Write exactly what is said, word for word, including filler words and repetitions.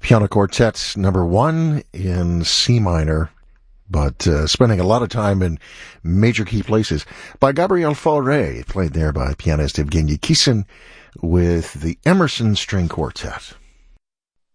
Piano Quartet number one in C minor, but uh, spending a lot of time in major key places, by Gabriel Fauré, played there by pianist Evgeny Kissin with the Emerson String Quartet.